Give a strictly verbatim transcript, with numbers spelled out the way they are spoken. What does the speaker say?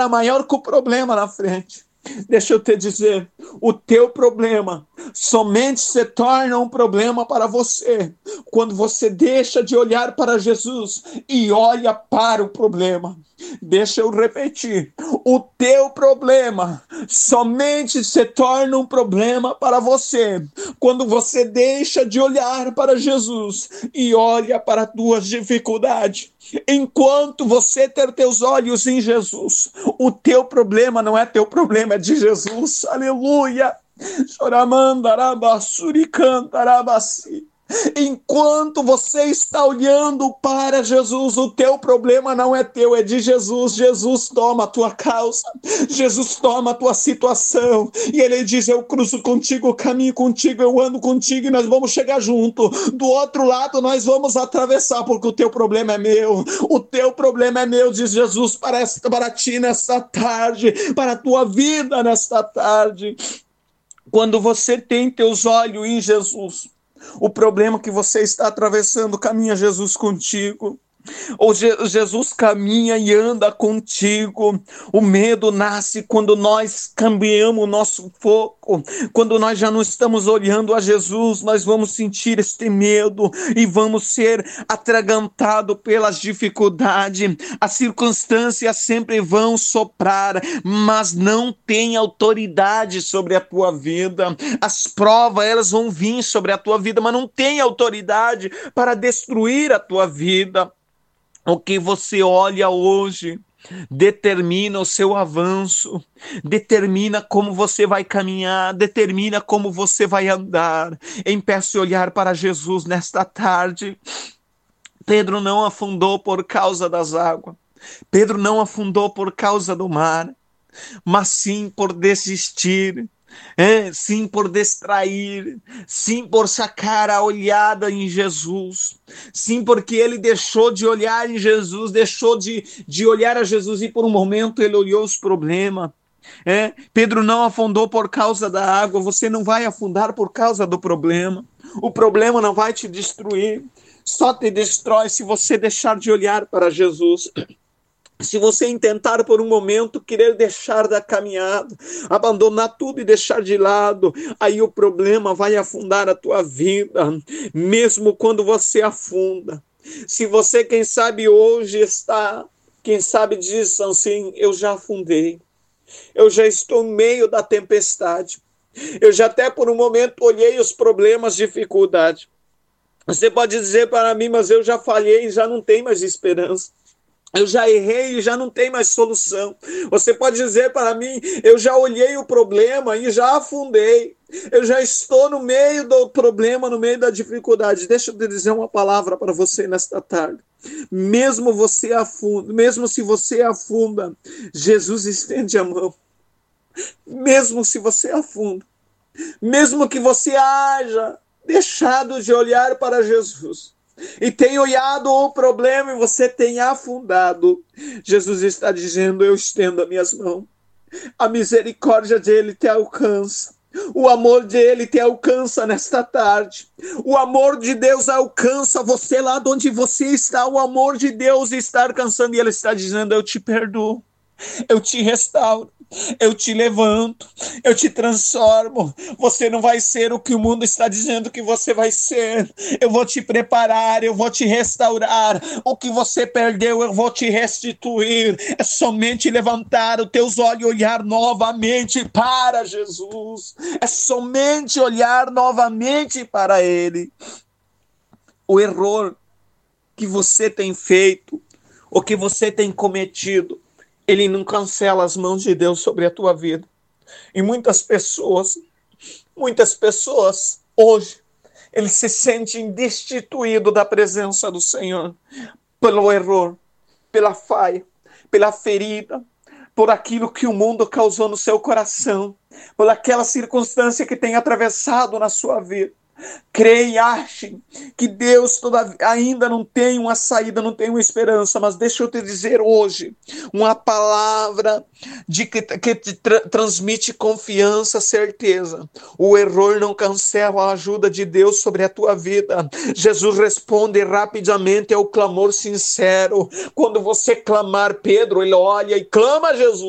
está maior que o problema na frente. Deixa eu te dizer, o teu problema somente se torna um problema para você quando você deixa de olhar para Jesus e olha para o problema. Deixa eu repetir, o teu problema somente se torna um problema para você quando você deixa de olhar para Jesus e olha para as tuas dificuldades. Enquanto você ter teus olhos em Jesus, o teu problema não é teu problema, é de Jesus. Aleluia! Choramandarabasuricantarabasi. Enquanto você está olhando para Jesus, o teu problema não é teu, é de Jesus. Jesus toma a tua causa, Jesus toma a tua situação, e Ele diz: eu cruzo contigo, caminho contigo, eu ando contigo, e nós vamos chegar junto. Do outro lado nós vamos atravessar, porque o teu problema é meu, o teu problema é meu, diz Jesus para, esta, para ti nesta tarde, para a tua vida nesta tarde. Quando você tem teus olhos em Jesus, o problema que você está atravessando, caminha Jesus contigo. Ou Jesus caminha e anda contigo. O medo nasce quando nós cambiamos o nosso foco. Quando nós já não estamos olhando a Jesus, nós vamos sentir este medo e vamos ser atragantados pelas dificuldades. As circunstâncias sempre vão soprar, mas não tem autoridade sobre a tua vida. As provas, elas vão vir sobre a tua vida, mas não tem autoridade para destruir a tua vida. O que você olha hoje determina o seu avanço, determina como você vai caminhar, determina como você vai andar. Empeça a olhar para Jesus nesta tarde. Pedro não afundou por causa das águas, Pedro não afundou por causa do mar, mas sim por desistir. É, sim por distrair, sim por sacar a olhada em Jesus, sim porque ele deixou de olhar em Jesus, deixou de, de olhar a Jesus e por um momento ele olhou os problemas. É, Pedro não afundou por causa da água, você não vai afundar por causa do problema, o problema não vai te destruir, só te destrói se você deixar de olhar para Jesus. Se você intentar por um momento querer deixar da caminhada, abandonar tudo e deixar de lado, aí o problema vai afundar a tua vida, mesmo quando você afunda. Se você, quem sabe, hoje está, quem sabe diz assim: eu já afundei, eu já estou no meio da tempestade, eu já até por um momento olhei os problemas, dificuldades. Você pode dizer para mim: mas eu já falhei, já não tem mais esperança. Eu já errei e já não tem mais solução. Você pode dizer para mim: eu já olhei o problema e já afundei. Eu já estou no meio do problema, no meio da dificuldade. Deixa eu te dizer uma palavra para você nesta tarde. Mesmo você afunda, mesmo se você afunda, Jesus estende a mão. Mesmo se você afunda, mesmo que você haja deixado de olhar para Jesus e tem olhado o problema e você tem afundado, Jesus está dizendo: eu estendo as minhas mãos, a misericórdia dele te alcança, o amor dele te alcança nesta tarde, o amor de Deus alcança você lá de onde você está, o amor de Deus está alcançando e ele está dizendo: eu te perdoo, eu te restauro, eu te levanto, eu te transformo. Você não vai ser o que o mundo está dizendo que você vai ser. Eu vou te preparar, eu vou te restaurar. O que você perdeu, eu vou te restituir. É somente levantar os teus olhos e olhar novamente para Jesus. É somente olhar novamente para Ele. O erro que você tem feito, o que você tem cometido, ele não cancela as mãos de Deus sobre a tua vida. E muitas pessoas, muitas pessoas, hoje, eles se sentem destituídos da presença do Senhor, pelo erro, pela falha, pela ferida, por aquilo que o mundo causou no seu coração, por aquela circunstância que tem atravessado na sua vida. Creia e ache que Deus toda, ainda não tem uma saída, não tem uma esperança, mas deixa eu te dizer hoje uma palavra de que, que te tra- transmite confiança, certeza. O erro não cancela a ajuda de Deus sobre a tua vida. Jesus responde rapidamente ao clamor sincero. Quando você clamar, Pedro, ele olha e clama a Jesus.